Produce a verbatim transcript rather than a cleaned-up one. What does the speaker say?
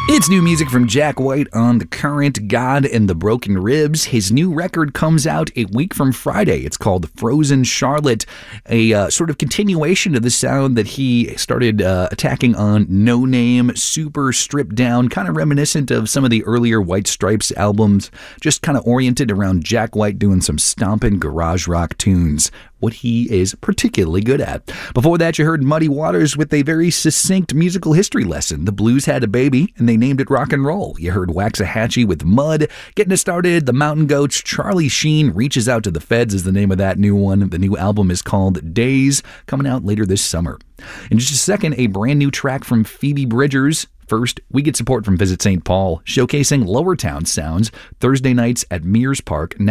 It's new music from Jack White on The Current, God and the Broken Ribs. His new record comes out a week from Friday. It's called Frozen Charlotte, a uh, sort of continuation of the sound that he started uh, attacking on No Name, super stripped down, kind of reminiscent of some of the earlier White Stripes albums, just kind of oriented around Jack White doing some stomping garage rock tunes, what he is particularly good at. Before that, you heard Muddy Waters with a very succinct musical history lesson. The blues had a baby, and they named it rock and roll. You heard Waxahachie with Mud. Getting us started, the Mountain Goats, Charlie Sheen, Reaches Out to the Feds is the name of that new one. The new album is called Days, coming out later this summer. In just a second, a brand new track from Phoebe Bridgers. First, we get support from Visit Saint Paul, showcasing Lower Town sounds Thursday nights at Mears Park.